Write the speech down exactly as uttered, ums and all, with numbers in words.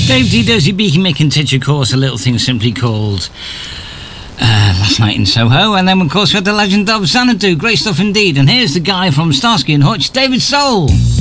Dave D. Dozy Beaky Mick and Titch, of course, a little thing simply called uh, Last Night in Soho. And then, of course, we had the legend of Xanadu. Great stuff indeed. And here's the guy from Starsky and Hutch, David Soul.